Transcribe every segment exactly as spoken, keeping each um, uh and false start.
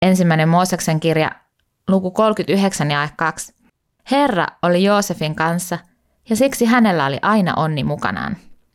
Ensimmäinen Mooseksen kirja, luku kolmekymmentäyhdeksän ja kaksi. Herra oli Joosefin kanssa, ja siksi hänellä oli aina onni mukanaan.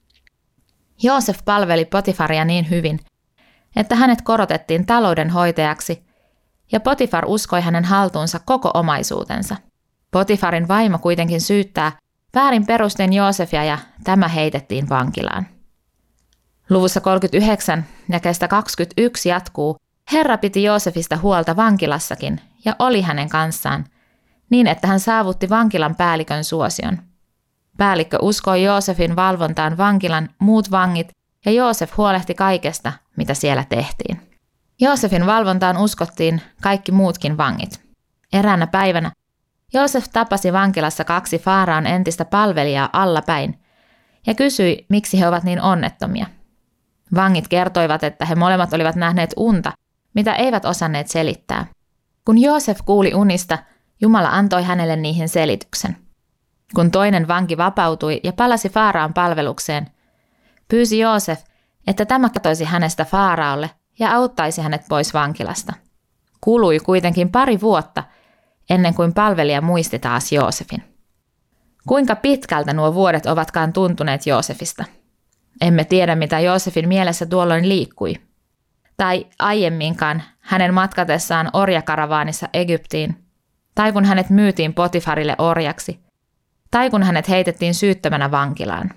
Joosef palveli Potifaria niin hyvin, että hänet korotettiin taloudenhoitajaksi, ja Potifar uskoi hänen haltuunsa koko omaisuutensa. Potifarin vaimo kuitenkin syyttää väärin perustein Joosefia, ja tämä heitettiin vankilaan. Luvussa kolmekymmentäyhdeksän jakeesta kaksikymmentäyksi jatkuu, Herra piti Joosefista huolta vankilassakin ja oli hänen kanssaan, niin että hän saavutti vankilan päällikön suosion. Päällikkö uskoi Joosefin valvontaan vankilan muut vangit ja Joosef huolehti kaikesta, mitä siellä tehtiin. Joosefin valvontaan uskottiin kaikki muutkin vangit. Eräänä päivänä Joosef tapasi vankilassa kaksi Faaraan entistä palvelijaa allapäin ja kysyi, miksi he ovat niin onnettomia. Vangit kertoivat, että he molemmat olivat nähneet unta, mitä eivät osanneet selittää. Kun Joosef kuuli unista, Jumala antoi hänelle niihin selityksen. Kun toinen vanki vapautui ja palasi Faaraan palvelukseen, pyysi Joosef, että tämä katoisi hänestä Faaraalle ja auttaisi hänet pois vankilasta. Kului kuitenkin pari vuotta, ennen kuin palvelija muisti taas Joosefin. Kuinka pitkältä nuo vuodet ovatkaan tuntuneet Joosefista? Emme tiedä, mitä Joosefin mielessä tuolloin liikkui. Tai aiemminkaan hänen matkatessaan orjakaravaanissa Egyptiin, tai kun hänet myytiin Potifarille orjaksi, tai kun hänet heitettiin syyttömänä vankilaan.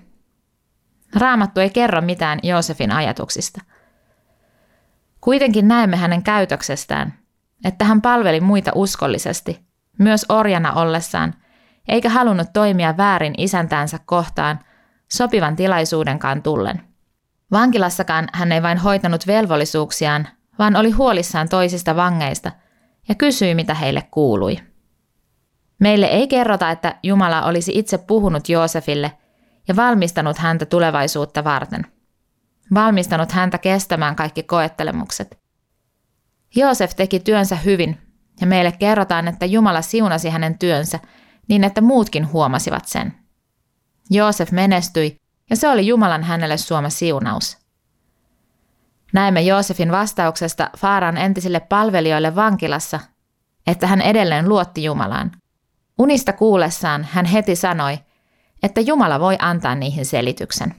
Raamattu ei kerro mitään Joosefin ajatuksista. Kuitenkin näemme hänen käytöksestään, että hän palveli muita uskollisesti, myös orjana ollessaan, eikä halunnut toimia väärin isäntäänsä kohtaan sopivan tilaisuudenkaan tullen. Vankilassakaan hän ei vain hoitanut velvollisuuksiaan, vaan oli huolissaan toisista vangeista ja kysyi, mitä heille kuului. Meille ei kerrota, että Jumala olisi itse puhunut Joosefille ja valmistanut häntä tulevaisuutta varten. Valmistanut häntä kestämään kaikki koettelemukset. Joosef teki työnsä hyvin ja meille kerrotaan, että Jumala siunasi hänen työnsä niin, että muutkin huomasivat sen. Joosef menestyi ja se oli Jumalan hänelle suoma siunaus. Näemme Joosefin vastauksesta Faaraan entisille palvelijoille vankilassa, että hän edelleen luotti Jumalaan. Unista kuullessaan hän heti sanoi, että Jumala voi antaa niihin selityksen.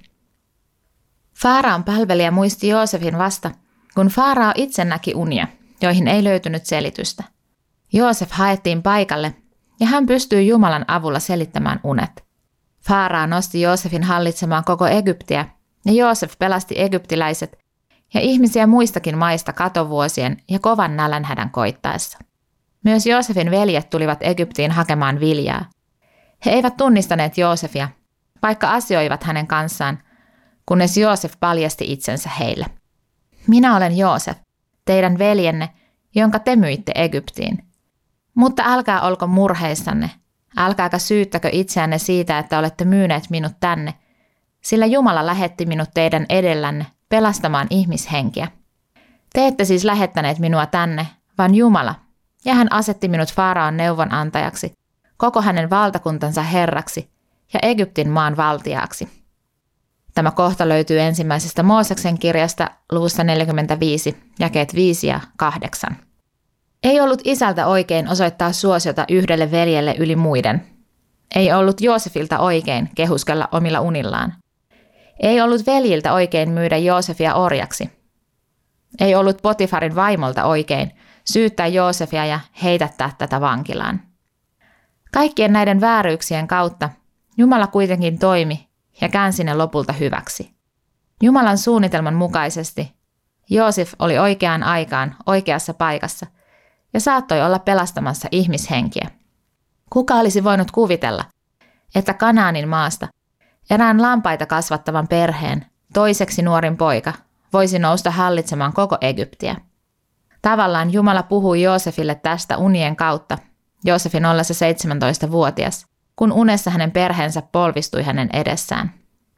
Faaraan palvelija muisti Joosefin vasta, kun Faarao itse näki unia, joihin ei löytynyt selitystä. Joosef haettiin paikalle ja hän pystyi Jumalan avulla selittämään unet. Faarao nosti Joosefin hallitsemaan koko Egyptiä ja Joosef pelasti egyptiläiset ja ihmisiä muistakin maista katovuosien ja kovan nälänhädän koittaessa. Myös Joosefin veljet tulivat Egyptiin hakemaan viljaa. He eivät tunnistaneet Joosefia, vaikka asioivat hänen kanssaan, kunnes Joosef paljasti itsensä heille. Minä olen Joosef, teidän veljenne, jonka te myitte Egyptiin. Mutta älkää olko murheissanne, älkääkä syyttäkö itseänne siitä, että olette myyneet minut tänne, sillä Jumala lähetti minut teidän edellänne pelastamaan ihmishenkiä. Te ette siis lähettäneet minua tänne, vaan Jumala, ja hän asetti minut Faaraon neuvonantajaksi, koko hänen valtakuntansa herraksi ja Egyptin maan valtiaaksi. Tämä kohta löytyy ensimmäisestä Mooseksen kirjasta luvusta neljäkymmentäviisi, jakeet viisi ja kahdeksan. Ei ollut isältä oikein osoittaa suosiota yhdelle veljelle yli muiden. Ei ollut Joosefilta oikein kehuskella omilla unillaan. Ei ollut veljiltä oikein myydä Joosefia orjaksi. Ei ollut Potifarin vaimolta oikein syyttää Joosefia ja heitättää tätä vankilaan. Kaikkien näiden vääryyksien kautta Jumala kuitenkin toimi ja käänsi ne lopulta hyväksi. Jumalan suunnitelman mukaisesti Joosef oli oikeaan aikaan oikeassa paikassa ja saattoi olla pelastamassa ihmishenkiä. Kuka olisi voinut kuvitella, että Kanaanin maasta erään lampaita kasvattavan perheen toiseksi nuorin poika voisi nousta hallitsemaan koko Egyptiä? Tavallaan Jumala puhui Joosefille tästä unien kautta, Joosefin ollessa seitsemäntoistavuotias, kun unessa hänen perheensä polvistui hänen edessään.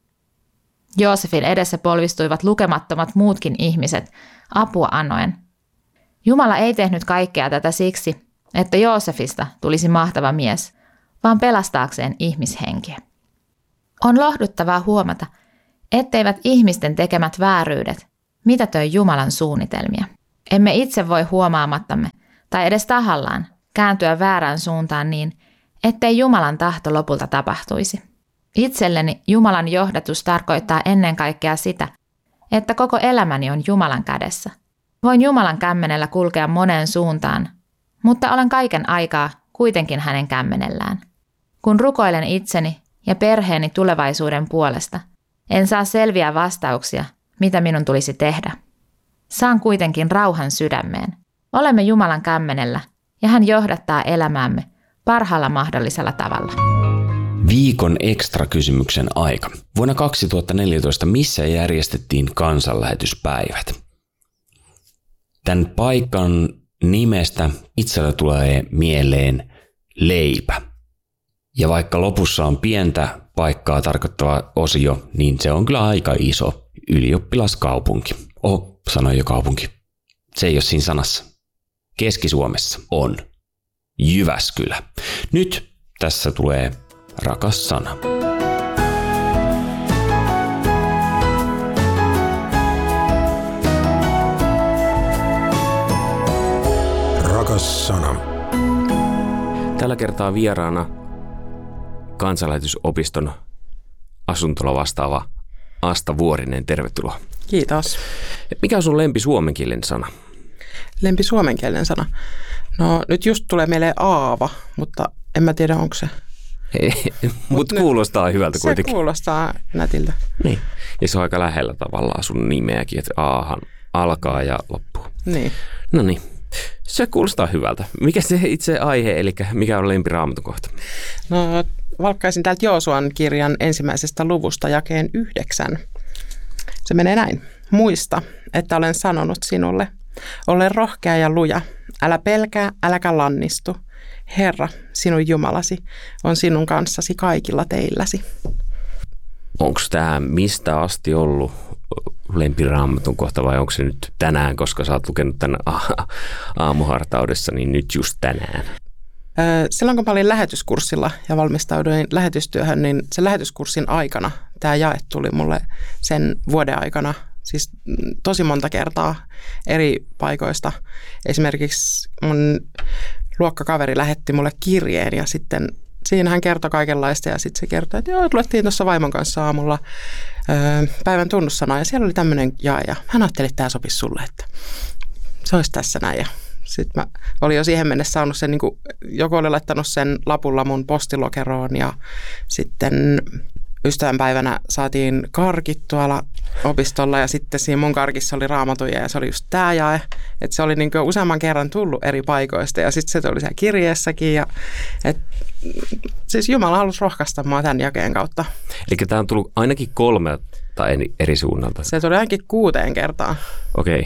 Joosefin edessä polvistuivat lukemattomat muutkin ihmiset, apua anoen. Jumala ei tehnyt kaikkea tätä siksi, että Joosefista tulisi mahtava mies, vaan pelastaakseen ihmishenkiä. On lohduttavaa huomata, etteivät ihmisten tekemät vääryydet mitätöi Jumalan suunnitelmia. Emme itse voi huomaamattamme tai edes tahallaan kääntyä väärään suuntaan niin, ettei Jumalan tahto lopulta tapahtuisi. Itselleni Jumalan johdatus tarkoittaa ennen kaikkea sitä, että koko elämäni on Jumalan kädessä. Voin Jumalan kämmenellä kulkea moneen suuntaan, mutta olen kaiken aikaa kuitenkin hänen kämmenellään. Kun rukoilen itseni ja perheeni tulevaisuuden puolesta, en saa selviä vastauksia, mitä minun tulisi tehdä. Saan kuitenkin rauhan sydämeen. Olemme Jumalan kämmenellä ja hän johdattaa elämäämme parhaalla mahdollisella tavalla. Viikon ekstra kysymyksen aika. Vuonna kaksituhattaneljätoista missä järjestettiin kansanlähetyspäivät? Tämän paikan nimestä itsellä tulee mieleen leipä. Ja vaikka lopussa on pientä paikkaa tarkoittava osio, niin se on kyllä aika iso ylioppilaskaupunki. Oh, sanoin jo kaupunki. Se ei ole siinä sanassa. Keski-Suomessa on Jyväskylä. Nyt tässä tulee rakas sana. Rakas sana. Tällä kertaa vieraana Kansanlähetysopiston asuntola vastaava Asta Vuorinen. Tervetuloa. Kiitos. Mikä on sun lempi suomenkielinen sana? Lempi suomenkielinen sana? No nyt just tulee meille aava, mutta en mä tiedä onko se. Mutta kuulostaa hyvältä kuitenkin. Se kuulostaa nätiltä. Niin. Ja se on aika lähellä tavallaan sun nimeäkin, että aahan alkaa ja loppuu. Niin. No niin. Se kuulostaa hyvältä. Mikä se itse aihe, eli mikä on lempi Raamatun kohta? No valkkaisin täältä Joosuan kirjan ensimmäisestä luvusta jakeen yhdeksän. Se menee näin. Muista, että olen sanonut sinulle. Ole rohkea ja luja. Älä pelkää, äläkä lannistu. Herra, sinun Jumalasi, on sinun kanssasi kaikilla teilläsi. Onko tämä mistä asti ollut lempiraamatun kohta vai onko se nyt tänään, koska sä oot lukenut tämän aamuhartaudessa, niin nyt just tänään? Silloin kun mä olin lähetyskurssilla ja valmistauduin lähetystyöhön, niin sen lähetyskurssin aikana tämä jae tuli mulle sen vuoden aikana siis tosi monta kertaa eri paikoista. Esimerkiksi mun luokkakaveri lähetti mulle kirjeen ja sitten siinä hän kertoi kaikenlaista ja sitten se kertoi, että joo, luettiin tuossa vaimon kanssa aamulla öö, päivän tunnussana ja siellä oli tämmöinen jae ja hän ajatteli, että tämä sopisi sulle, että se olisi tässä näin ja sitten mä olin jo siihen mennessä saanut sen, niin kuin, joku oli laittanut sen lapulla mun postilokeroon ja sitten ystävänpäivänä saatiin karkit tuolla opistolla ja sitten siinä mun karkissa oli raamatuja ja se oli just tämä jae. Että se oli niin kuin useamman kerran tullut eri paikoista ja sitten se oli siellä kirjeessäkin. Ja, et, siis Jumala halusi rohkaista mua tämän jakeen kautta. Eli tämä on tullut ainakin kolme tai eri suunnalta. Se tuli ainakin kuuteen kertaan. Okei.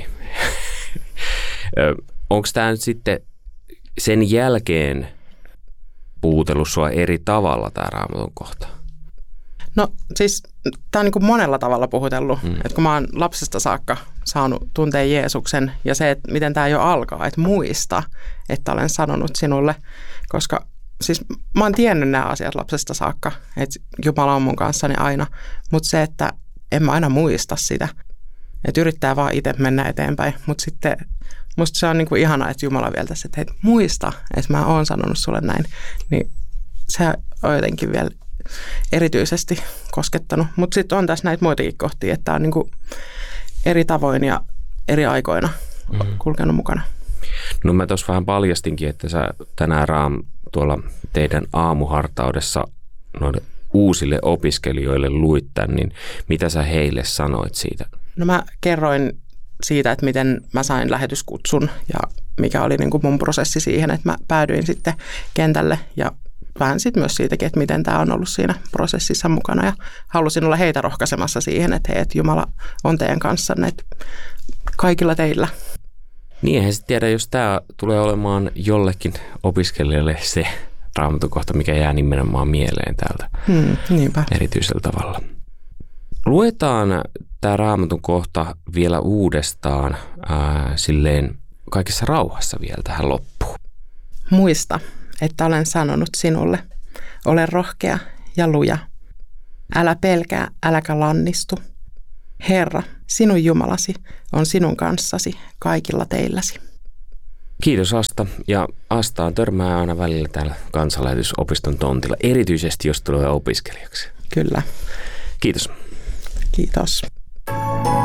Onko tämä nyt sitten sen jälkeen puhutellut sua eri tavalla tämä Raamatun kohta? No siis tämä on niin kuin monella tavalla puhutellut, mm. että kun mä oon lapsesta saakka saanut tuntea Jeesuksen ja se, että miten tämä jo alkaa, että muista, että olen sanonut sinulle, koska siis mä oon tiennyt nämä asiat lapsesta saakka, että Jumala on mun kanssani aina, mutta se, että en mä aina muista sitä, että yrittää vaan itse mennä eteenpäin, mutta sitten musta se on niin kuin ihanaa, että Jumala vielä tässä, että hei, muista, että mä oon sanonut sulle näin, niin se on jotenkin vielä erityisesti koskettanut. Mutta sitten on tässä näitä muitakin kohtia, että on niinku eri tavoin ja eri aikoina mm. kulkenut mukana. No mä tuossa vähän paljastinkin, että sä tänään Raam tuolla teidän aamuhartaudessa noille uusille opiskelijoille luit tämän, niin mitä sä heille sanoit siitä? No mä kerroin siitä, että miten mä sain lähetyskutsun ja mikä oli niinku mun prosessi siihen, että mä päädyin sitten kentälle ja vähän sitten myös siitäkin, että miten tämä on ollut siinä prosessissa mukana ja halusin olla heitä rohkaisemassa siihen, että hei, että Jumala on teidän kanssanne, että kaikilla teillä. Niin, eihän sitten tiedä, jos tämä tulee olemaan jollekin opiskelijalle se Raamatun kohta, mikä jää nimenomaan mieleen täältä hmm, niinpä. erityisellä tavalla. Luetaan tämä Raamatun kohta vielä uudestaan ää, silleen kaikessa rauhassa vielä tähän loppuun. Muista, että olen sanonut sinulle, ole rohkea ja luja. Älä pelkää, äläkä lannistu. Herra, sinun Jumalasi on sinun kanssasi kaikilla teilläsi. Kiitos Asta. Ja Astaan törmää aina välillä täällä Kansanlähetysopiston tontilla, erityisesti jos tulee opiskelijaksi. Kyllä. Kiitos. Kiitos.